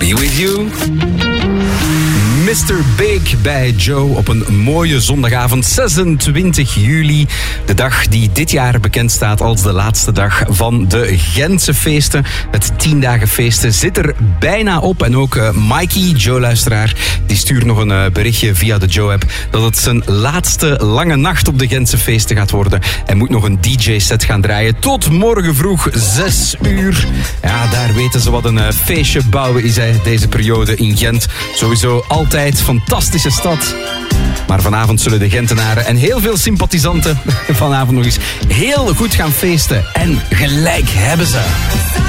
Be With You. Mr. Big bij Joe op een mooie zondagavond, 26 juli. De dag die dit jaar bekend staat als de laatste dag van de Gentse feesten. Het 10-dagen-feesten zit er bijna op. En ook Mikey, Joe-luisteraar, die stuurt nog een berichtje via de Joe-app dat het zijn laatste lange nacht op de Gentse feesten gaat worden. En moet nog een DJ-set gaan draaien tot morgen vroeg 6 uur. Ja, daar weten ze wat een feestje bouwen is, hè, deze periode in Gent. Sowieso altijd fantastische stad. Maar vanavond zullen de Gentenaren en heel veel sympathisanten vanavond nog eens heel goed gaan feesten. En gelijk hebben ze.